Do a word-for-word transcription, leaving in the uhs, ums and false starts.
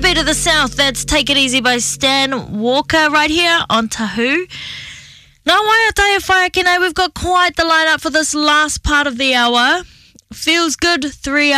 Beat of the South, that's Take It Easy by Stan Walker right here on Tahu. Nā wai o taia whaiakene, we've got quite the lineup for this last part of the hour. Feels good, three